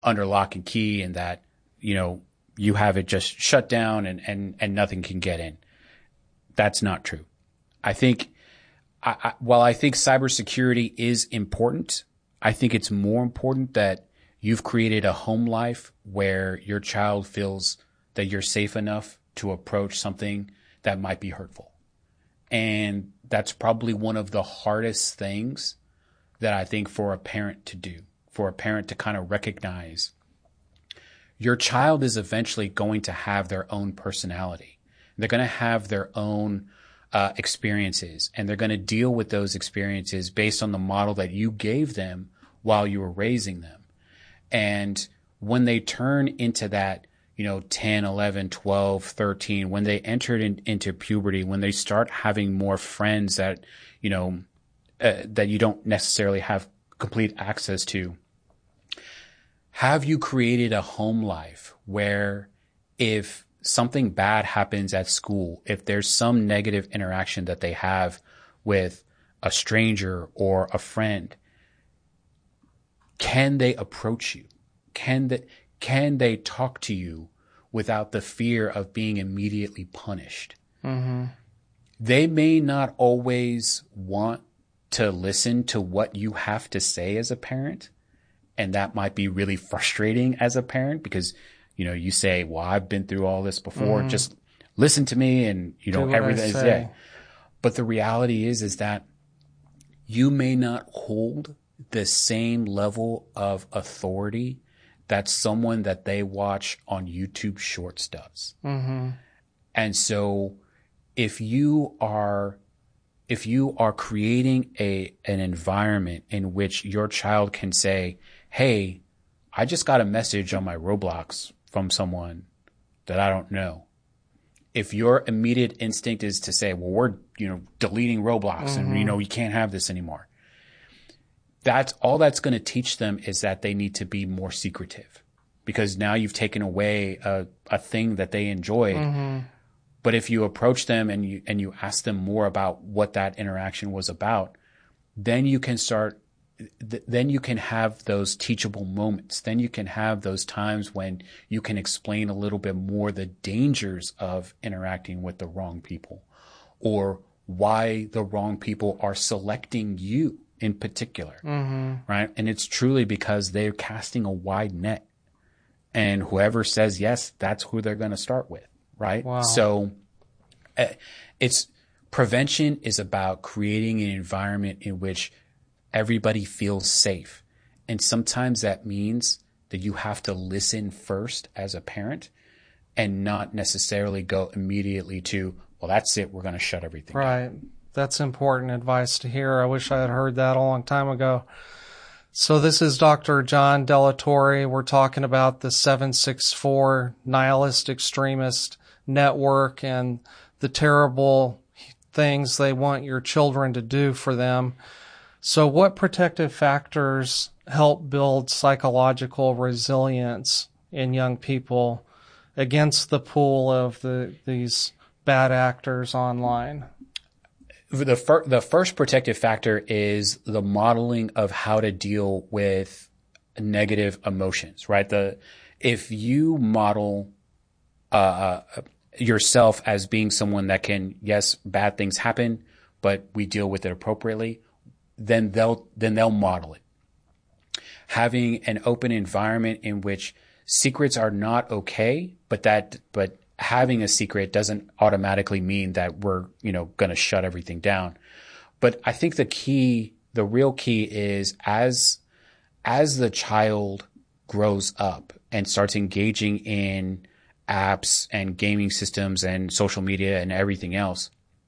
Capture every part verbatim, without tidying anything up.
under lock and key and that, you know, you have it just shut down and, and, and nothing can get in. That's not true. I think, I, I, while I think cybersecurity is important, I think it's more important that you've created a home life where your child feels that you're safe enough to approach something that might be hurtful. And that's probably one of the hardest things that I think for a parent to do, for a parent to kind of recognize your child is eventually going to have their own personality. They're going to have their own uh, experiences, and they're going to deal with those experiences based on the model that you gave them while you were raising them. And when they turn into that, you know, ten, eleven, twelve, thirteen, when they entered in, into puberty, when they start having more friends that, you know, uh, that you don't necessarily have complete access to, have you created a home life where if something bad happens at school, if there's some negative interaction that they have with a stranger or a friend, can they approach you? Can they, can they talk to you without the fear of being immediately punished? Mm-hmm. They may not always want to listen to what you have to say as a parent. And that might be really frustrating as a parent because, you know, you say, well, I've been through all this before. Mm-hmm. Just listen to me and, you know, everything is there. But the reality is, is that you may not hold the same level of authority that someone that they watch on YouTube Shorts does. Mm-hmm. And so if you are, if you are creating a, an environment in which your child can say, hey, I just got a message on my Roblox from someone that I don't know. If your immediate instinct is to say, well, we're, you know, deleting Roblox mm-hmm. and, you know, you can't have this anymore. That's all that's going to teach them is that they need to be more secretive because now you've taken away a, a thing that they enjoyed. Mm-hmm. But if you approach them and you, and you ask them more about what that interaction was about, then you can start, th- then you can have those teachable moments. Then you can have those times when you can explain a little bit more the dangers of interacting with the wrong people or why the wrong people are selecting you in particular, mm-hmm. right? And it's truly because they're casting a wide net and whoever says yes, that's who they're going to start with, right? Wow. So uh, it's prevention is about creating an environment in which everybody feels safe. And sometimes that means that you have to listen first as a parent and not necessarily go immediately to, well, that's it. We're going to shut everything down. Right. That's important advice to hear. I wish I had heard that a long time ago. So this is Doctor John Delatorre. We're talking about the seven six four nihilist extremist network and the terrible things they want your children to do for them. So what protective factors help build psychological resilience in young people against the pull of the these bad actors online? The, fir- the first protective factor is the modeling of how to deal with negative emotions, right? The, if you model, uh, yourself as being someone that can, yes, bad things happen, but we deal with it appropriately, then they'll, then they'll model it. Having an open environment in which secrets are not okay, but that, but having a secret doesn't automatically mean that we're, you know, going to shut everything down. But I think the key, the real key is as, as the child grows up and starts engaging in apps and gaming systems and social media and everything else,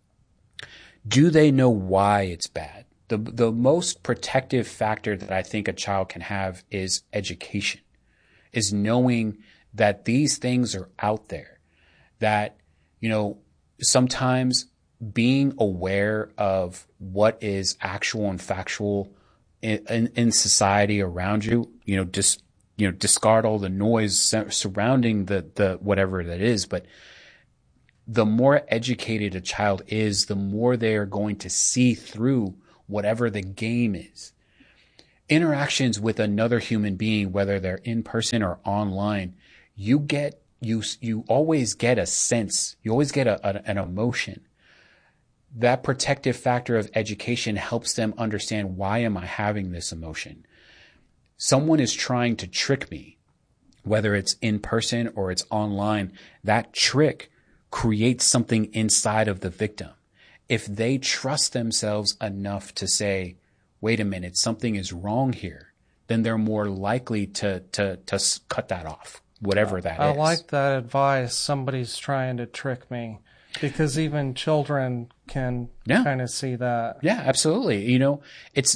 do they know why it's bad? The, the most protective factor that I think a child can have is education, is knowing that these things are out there. That, you know, sometimes being aware of what is actual and factual in, in, in society around you, you know, just, you know, discard all the noise surrounding the, the, whatever that is. But the more educated a child is, the more they are going to see through whatever the game is. interactions with another human being, whether they're in person or online, you get, you, you always get a sense, you always get a, a, an emotion. That protective factor of education helps them understand, why am I having this emotion? Someone is trying to trick me, whether it's in person or it's online. That trick creates something inside of the victim. If they trust themselves enough to say, wait a minute, something is wrong here, then they're more likely to to to cut that off, whatever that I is. I like that advice. Somebody's trying to trick me, because even children can yeah. kind of see that. Yeah, absolutely. You know, it's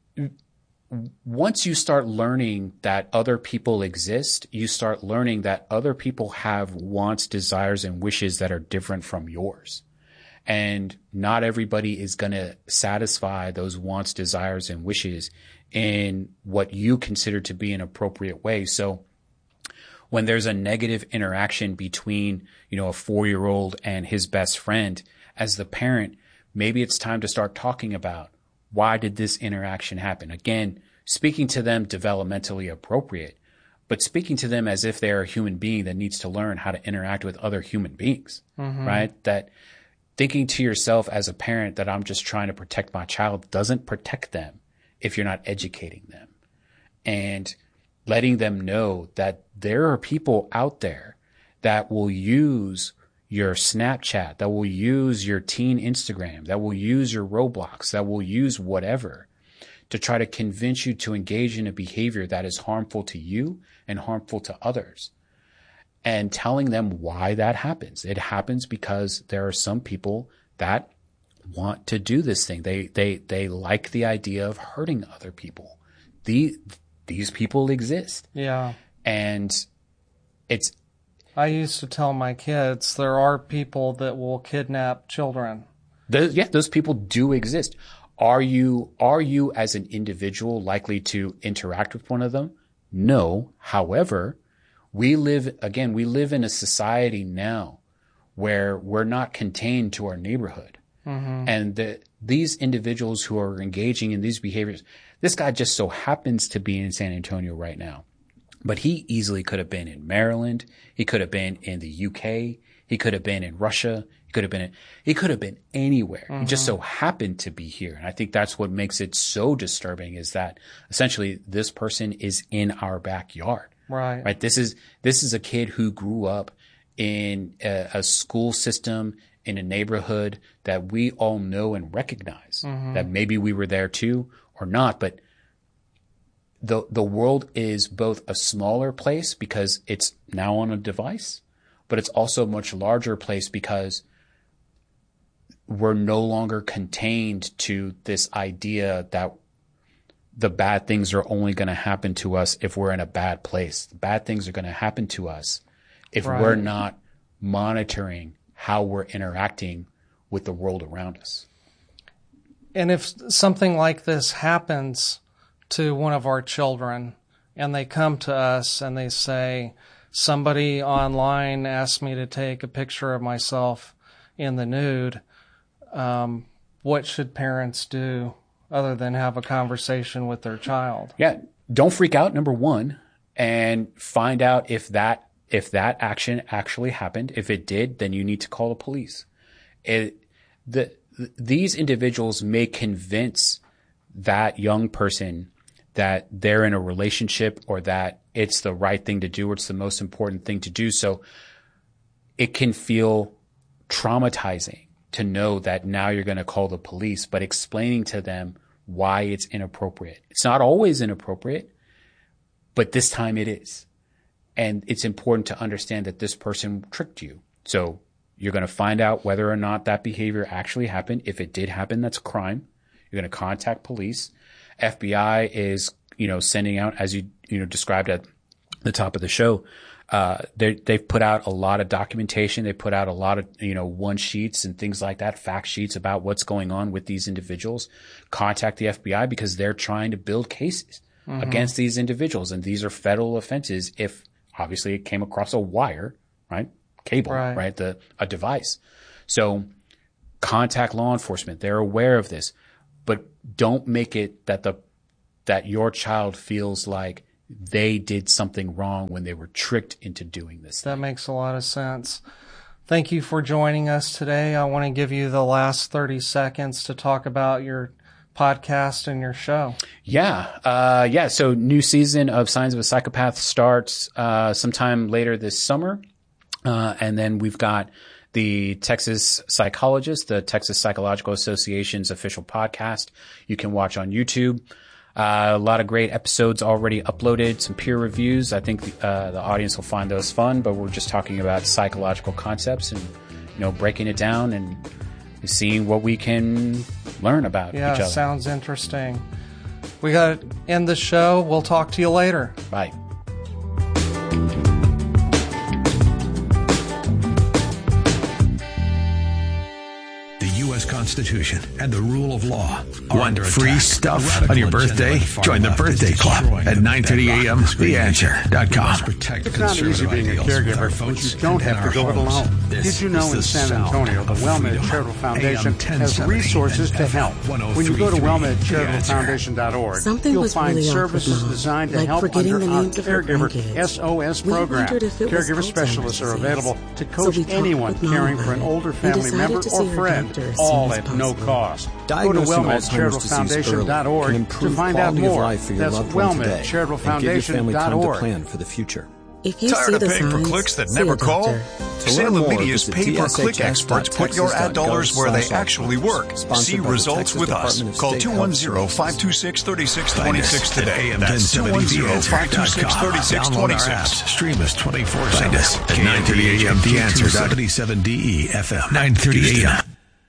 once you start learning that other people exist, you start learning that other people have wants, desires, and wishes that are different from yours. And not everybody is going to satisfy those wants, desires, and wishes in what you consider to be an appropriate way. So when there's a negative interaction between, you know, a four-year-old and his best friend, as the parent, maybe it's time to start talking about, why did this interaction happen? Again, speaking to them developmentally appropriate, but speaking to them as if they're a human being that needs to learn how to interact with other human beings, mm-hmm. right? That thinking to yourself as a parent that I'm just trying to protect my child doesn't protect them if you're not educating them. And letting them know that there are people out there that will use your Snapchat, that will use your teen Instagram, that will use your Roblox, that will use whatever to try to convince you to engage in a behavior that is harmful to you and harmful to others. And telling them why that happens. It happens because there are some people that want to do this thing. They they they like the idea of hurting other people. The, these people exist. Yeah. And it's... I used to tell my kids there are people that will kidnap children. Those, yeah, those people do exist. Are you are you as an individual likely to interact with one of them? No. However, we live, again, we live in a society now where we're not contained to our neighborhood. Mm-hmm. And the, these individuals who are engaging in these behaviors, this guy just so happens to be in San Antonio right now. But he easily could have been in Maryland. He could have been in the U K. He could have been in Russia. He could have been in, he could have been anywhere. Mm-hmm. He just so happened to be here. And I think that's what makes it so disturbing, is that essentially this person is in our backyard. Right. Right. This is, this is a kid who grew up in a, a school system in a neighborhood that we all know and recognize, mm-hmm. that maybe we were there too or not, but the, the world is both a smaller place because it's now on a device, but it's also a much larger place because we're no longer contained to this idea that the bad things are only going to happen to us if we're in a bad place. The bad things are going to happen to us if right. we're not monitoring how we're interacting with the world around us. And if something like this happens to one of our children and they come to us and they say, somebody online asked me to take a picture of myself in the nude, um, what should parents do other than have a conversation with their child? Yeah, don't freak out, number one, and find out if that if that action actually happened. If it did, then you need to call the police. It, the, these individuals may convince that young person that they're in a relationship or that it's the right thing to do or it's the most important thing to do. So it can feel traumatizing to know that now you're going to call the police, but explaining to them why it's inappropriate. It's not always inappropriate, but this time it is. And it's important to understand that this person tricked you. So you're going to find out whether or not that behavior actually happened. If it did happen, that's a crime. You're going to contact police. F B I is, you know, sending out, as you, you know, described at the top of the show, uh, they've put out a lot of documentation. They put out a lot of, you know, one sheets and things like that, fact sheets about what's going on with these individuals. Contact the F B I because they're trying to build cases mm-hmm. against these individuals. And these are federal offenses if obviously it came across a wire, right? Cable, right? right? The, a device. So contact law enforcement. They're aware of this, but don't make it that the that your child feels like they did something wrong when they were tricked into doing this. That makes a lot of sense. Thank you for joining us today. I want to give you the last thirty seconds to talk about your podcast and your show. Yeah. Uh, yeah. So new season of Signs of a Psychopath starts uh, sometime later this summer. Uh, and then we've got the Texas Psychologist, the Texas Psychological Association's official podcast you can watch on YouTube. Uh, a lot of great episodes already uploaded, some peer reviews. I think the, uh, the audience will find those fun, but we're just talking about psychological concepts and, you know, breaking it down and seeing what we can learn about yeah, each other. Sounds interesting. We got to end the show. We'll talk to you later. Bye. Constitution and the rule of law. Want free stuff on your birthday? Join the Birthday Club at nine thirty a.m. the answer dot com. It's not easy being a caregiver, but you don't have to go it alone. Did you know in San Antonio, the WellMed Charitable Foundation has resources to help? When you go to wellmed charitable foundation dot org, you'll find services designed to help under our Caregiver S O S program. Caregiver specialists are available to coach anyone caring for an older family member or friend, all at no cost. Go to wellmed charitable foundation dot org to find out more. That's wellmed charitable foundation dot org. Plan for the future. If you Tired see of the paying signs, for clicks that see never a call? doctor. Salem Media's pay-per-click experts put your ad dollars where they actually work. See results with us. Call two one zero, five two six, three six two six today. That's two one zero, five two six, three six two six. Stream us twenty-four seven at nine thirty a.m. The Answer. seventy-seven D E F M. nine thirty a.m.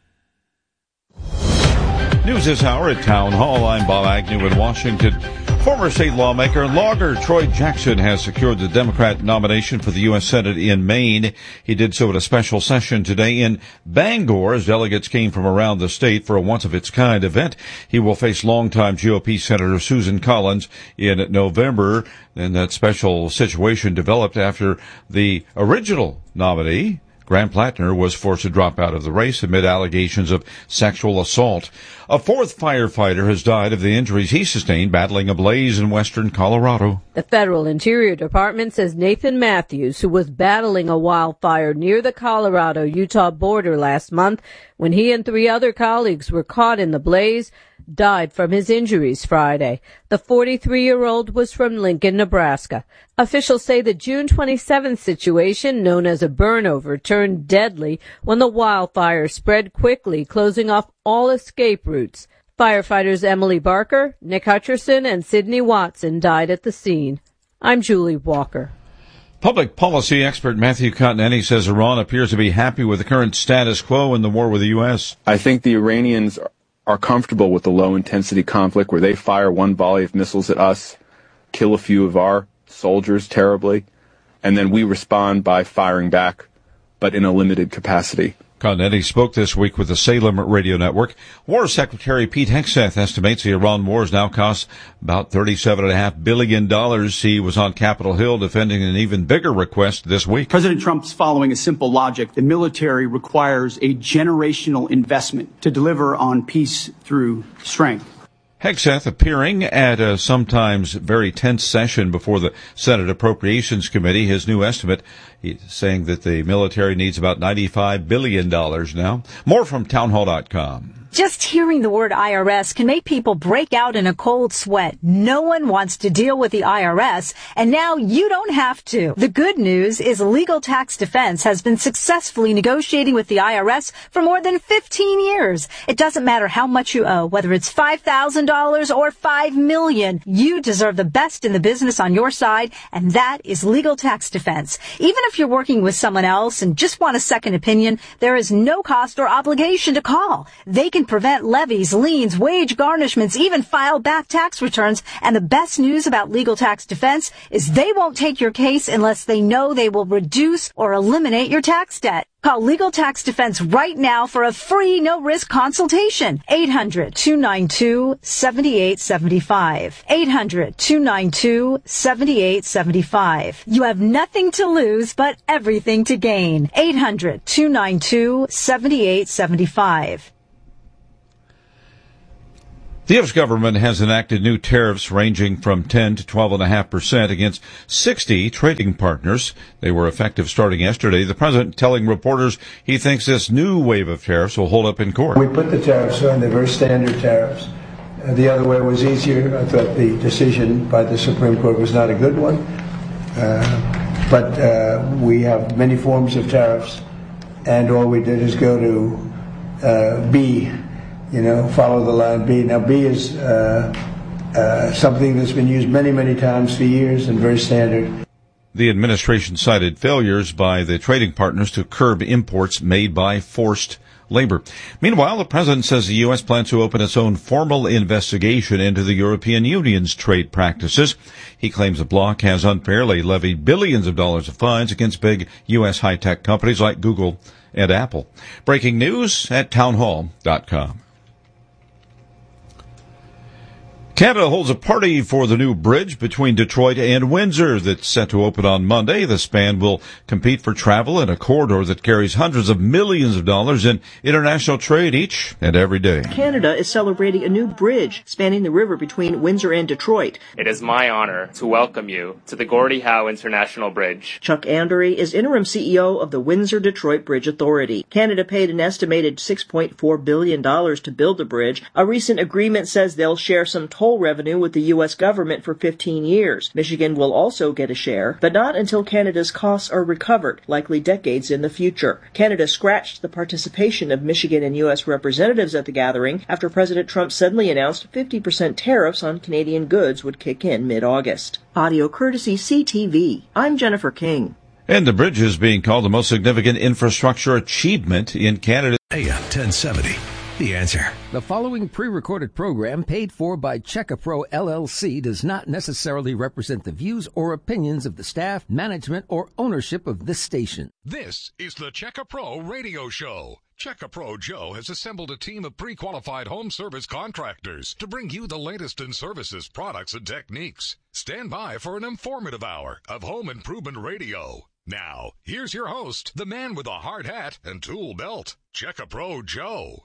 News this hour at Town Hall. I'm Bob Agnew in Washington. Former state lawmaker and logger Troy Jackson has secured the Democrat nomination for the U S Senate in Maine. He did so at a special session today in Bangor as delegates came from around the state for a once-of-its-kind event. He will face longtime G O P Senator Susan Collins in November. And that special situation developed after the original nominee, Graham Plattner, was forced to drop out of the race amid allegations of sexual assault. A fourth firefighter has died of the injuries he sustained battling a blaze in western Colorado. The Federal Interior Department says Nathan Matthews, who was battling a wildfire near the Colorado-Utah border last month when he and three other colleagues were caught in the blaze, died from his injuries Friday. The forty-three-year-old was from Lincoln, Nebraska. Officials say the June twenty-seventh situation, known as a burnover, turned deadly when the wildfire spread quickly, closing off all escape routes. Firefighters Emily Barker, Nick Hutcherson, and Sidney Watson died at the scene. I'm Julie Walker. Public policy expert Matthew Continetti says Iran appears to be happy with the current status quo in the war with the U S. I think the Iranians are comfortable with the low-intensity conflict where they fire one volley of missiles at us, kill a few of our soldiers terribly, and then we respond by firing back, but in a limited capacity. Continetti spoke this week with the Salem Radio Network. War Secretary Pete Hegseth estimates the Iran wars now cost about thirty-seven point five billion dollars. He was on Capitol Hill defending an even bigger request this week. President Trump's following a simple logic. The military requires a generational investment to deliver on peace through strength. Hegseth appearing at a sometimes very tense session before the Senate Appropriations Committee. His new estimate, he's saying that the military needs about ninety-five billion dollars now. More from townhall dot com. Just hearing the word I R S can make people break out in a cold sweat. No one wants to deal with the I R S, and now you don't have to. The good news is Legal Tax Defense has been successfully negotiating with the I R S for more than fifteen years. It doesn't matter how much you owe, whether it's five thousand dollars or five million dollars. You deserve the best in the business on your side, and that is Legal Tax Defense. Even if you're working with someone else and just want a second opinion, there is no cost or obligation to call. They can prevent levies, liens, wage garnishments, even file back tax returns. And the best news about Legal Tax Defense is they won't take your case unless they know they will reduce or eliminate your tax debt. Call Legal Tax Defense right now for a free, no-risk consultation. eight hundred, two nine two, seven eight seven five. eight hundred, two nine two, seven eight seven five. You have nothing to lose but everything to gain. eight hundred, two nine two, seven eight seven five. The U S government has enacted new tariffs ranging from ten to twelve point five percent against sixty trading partners. They were effective starting yesterday. The president telling reporters he thinks this new wave of tariffs will hold up in court. We put the tariffs on, they're very standard tariffs. Uh, the other way was easier. I thought the decision by the Supreme Court was not a good one. Uh, but uh, we have many forms of tariffs, and all we did is go to uh, B. You know, follow the line B. Now, B is uh, uh, something that's been used many, many times for years and very standard. The administration cited failures by the trading partners to curb imports made by forced labor. Meanwhile, the president says the U S plans to open its own formal investigation into the European Union's trade practices. He claims the bloc has unfairly levied billions of dollars of fines against big U S high-tech companies like Google and Apple. Breaking news at townhall dot com. Canada holds a party for the new bridge between Detroit and Windsor that's set to open on Monday. The span will compete for travel in a corridor that carries hundreds of millions of dollars in international trade each and every day. Canada is celebrating a new bridge spanning the river between Windsor and Detroit. It is my honor to welcome you to the Gordie Howe International Bridge. Chuck Andery is interim C E O of the Windsor-Detroit Bridge Authority. Canada paid an estimated six point four billion dollars to build the bridge. A recent agreement says they'll share some toll revenue with the U S government for fifteen years. Michigan will also get a share, but not until Canada's costs are recovered, likely decades in the future. Canada scratched the participation of Michigan and U S representatives at the gathering after President Trump suddenly announced fifty percent tariffs on Canadian goods would kick in mid-August. Audio courtesy C T V. I'm Jennifer King. And the bridge is being called the most significant infrastructure achievement in Canada. A M ten seventy. The Answer. The following pre-recorded program paid for by Checkapro L L C does not necessarily represent the views or opinions of the staff, management, or ownership of this station. This is the Checkapro Radio Show. Checkapro Joe has assembled a team of pre-qualified home service contractors to bring you the latest in services, products, and techniques. Stand by for an informative hour of home improvement radio. Now, here's your host, the man with a hard hat and tool belt, Checkapro Joe.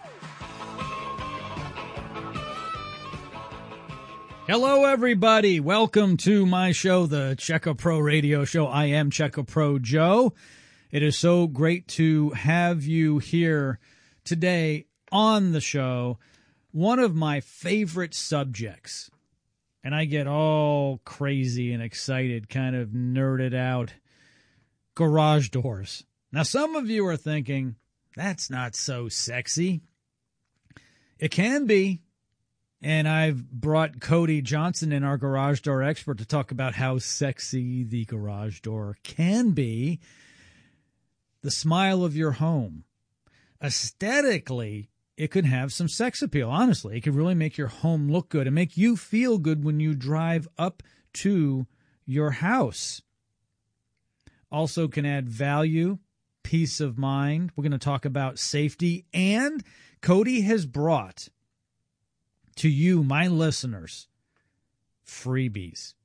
Hello, everybody. Welcome to my show, the Checkapro Radio Show. I am Checkapro Joe. It is so great to have you here today on the show. One of my favorite subjects, and I get all crazy and excited, kind of nerded out, garage doors. Now, some of you are thinking, that's not so sexy. It can be. And I've brought Cody Johnson in, our garage door expert, to talk about how sexy the garage door can be. The smile of your home. Aesthetically, it could have some sex appeal. Honestly, it could really make your home look good and make you feel good when you drive up to your house. Also can add value, peace of mind. We're going to talk about safety. And Cody has brought to you, my listeners, freebies.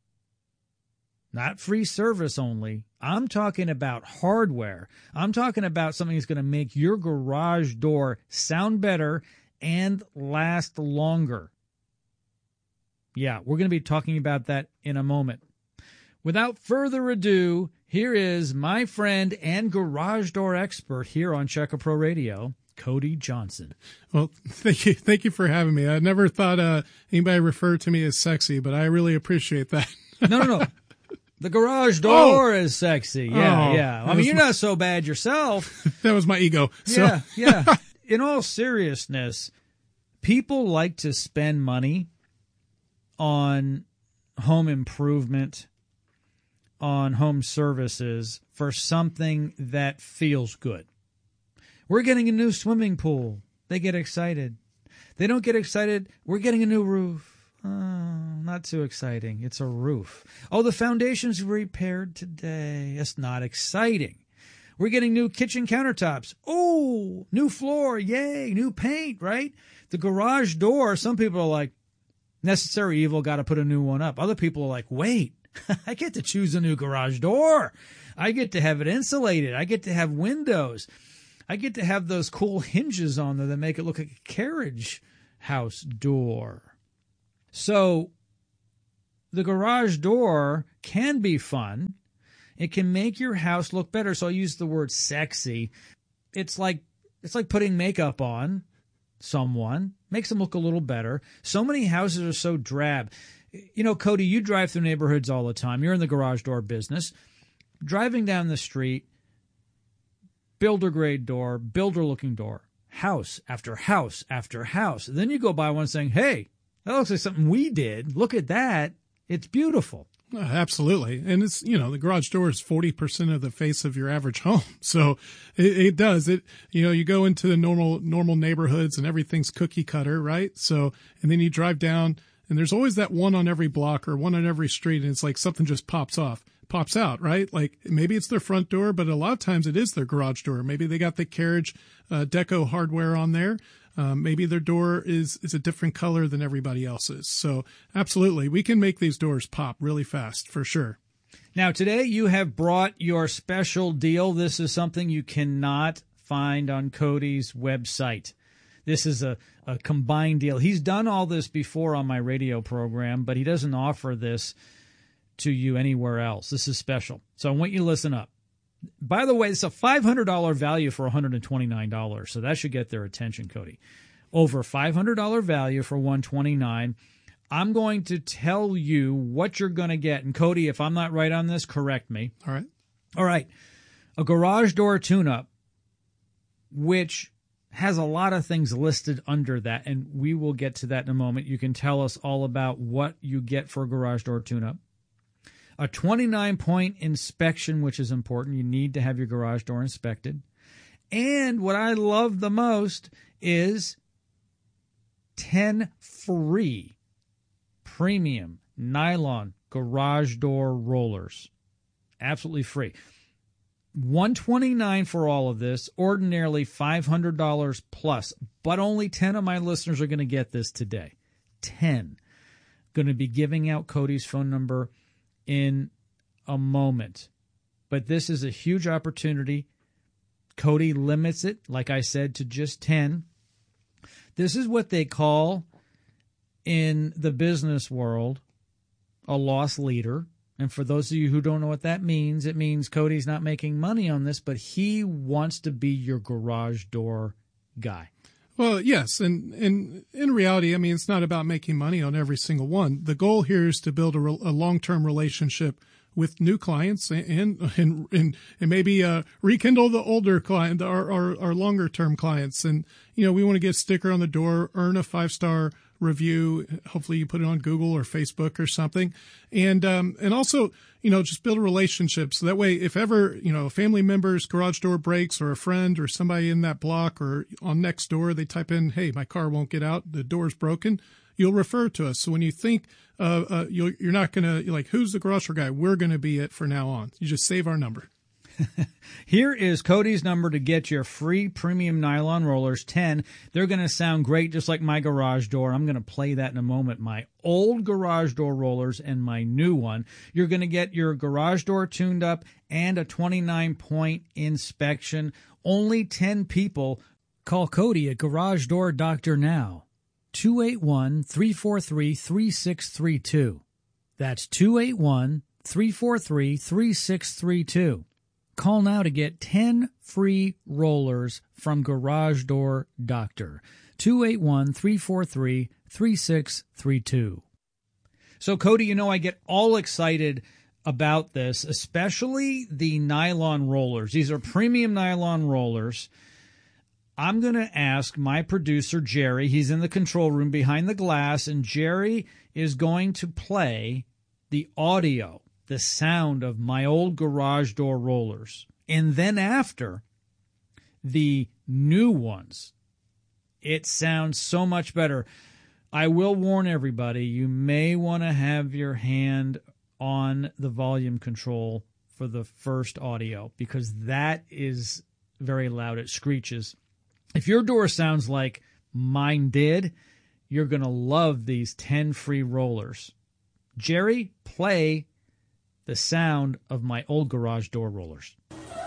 Not free service only. I'm talking about hardware. I'm talking about something that's going to make your garage door sound better and last longer. Yeah, we're going to be talking about that in a moment. Without further ado, here is my friend and garage door expert here on Checkapro Radio, Cody Johnson. Well, thank you. Thank you for having me. I never thought uh, anybody referred to me as sexy, but I really appreciate that. no, no, no. The garage door oh. is sexy. Yeah, oh, yeah. I mean, you're my... not so bad yourself. That was my ego. So. Yeah, yeah. In all seriousness, people like to spend money on home improvement, on home services for something that feels good. We're getting a new swimming pool. They get excited. They don't get excited. We're getting a new roof. Oh, not too exciting. It's a roof. Oh, the foundation's repaired today. It's not exciting. We're getting new kitchen countertops. Oh, new floor. Yay, new paint, right? The garage door, some people are like, necessary evil, got to put a new one up. Other people are like, wait, I get to choose a new garage door. I get to have it insulated. I get to have windows. I get to have those cool hinges on there that make it look like a carriage house door. So the garage door can be fun. It can make your house look better. So I use the word sexy. It's like it's like putting makeup on someone. Makes them look a little better. So many houses are so drab. You know, Cody, you drive through neighborhoods all the time. You're in the garage door business. Driving down the street, builder-grade door, builder-looking door, house after house after house. And then you go by one saying, hey, that looks like something we did. Look at that. It's beautiful. Uh, absolutely. And it's, you know, the garage door is forty percent of the face of your average home. So it, it does it, you know, you go into the normal, normal neighborhoods and everything's cookie cutter, right? So, and then you drive down and there's always that one on every block or one on every street. And it's like something just pops off, pops out, right? Like maybe it's their front door, but a lot of times it is their garage door. Maybe they got the carriage, uh, deco hardware on there. Um, maybe their door is, is a different color than everybody else's. So absolutely, we can make these doors pop really fast for sure. Now, today you have brought your special deal. This is something you cannot find on Cody's website. This is a, a combined deal. He's done all this before on my radio program, but he doesn't offer this to you anywhere else. This is special. So I want you to listen up. By the way, it's a five hundred dollars value for one hundred twenty-nine dollars, so that should get their attention, Cody. Over five hundred dollars value for one hundred twenty-nine dollars. I'm going to tell you what you're going to get. And, Cody, if I'm not right on this, correct me. All right. All right. A garage door tune-up, which has a lot of things listed under that, and we will get to that in a moment. You can tell us all about what you get for a garage door tune-up. A twenty-nine point inspection, which is important. You need to have your garage door inspected. And what I love the most is ten free premium nylon garage door rollers. Absolutely free. one hundred twenty-nine dollars for all of this, ordinarily five hundred dollars plus, but only ten of my listeners are going to get this today. ten. Going to be giving out Cody's phone number in a moment. But this is a huge opportunity. Cody limits it, like I said, to just ten. This is what they call in the business world a loss leader. And for those of you who don't know what that means, it means Cody's not making money on this, but he wants to be your garage door guy. Well, yes. And, and in reality, I mean, it's not about making money on every single one. The goal here is to build a, re- a long-term relationship with new clients and, and, and, and maybe, uh, rekindle the older client, our, our, our longer term clients. And, you know, we want to get a sticker on the door, earn a five-star review. Hopefully you put it on Google or Facebook or something. And, um, and also, you know, just build a relationship. So that way, if ever, you know, a family member's garage door breaks or a friend or somebody in that block or on next door, they type in, hey, my car won't get out, the door's broken, you'll refer to us. So when you think, uh, uh you'll, you're not going to, like, who's the garage door guy? We're going to be it for now on. You just save our number. Here is Cody's number to get your free premium nylon rollers, ten. They're going to sound great just like my garage door. I'm going to play that in a moment. My old garage door rollers and my new one. You're going to get your garage door tuned up and a twenty-nine point inspection. Only ten people. Call Cody at Garage Door Doctor now. two eight one, three four three, three six three two. That's two eight one, three four three, three six three two. Call now to get ten free rollers from Garage Door Doctor. two eight one, three four three, three six three two. So, Cody, you know I get all excited about this, especially the nylon rollers. These are premium nylon rollers. I'm going to ask my producer, Jerry. He's in the control room behind the glass, and Jerry is going to play the audio, the sound of my old garage door rollers. And then after, the new ones. It sounds so much better. I will warn everybody, you may want to have your hand on the volume control for the first audio because that is very loud. It screeches. If your door sounds like mine did, you're going to love these ten free rollers. Jerry, play the sound of my old garage door rollers.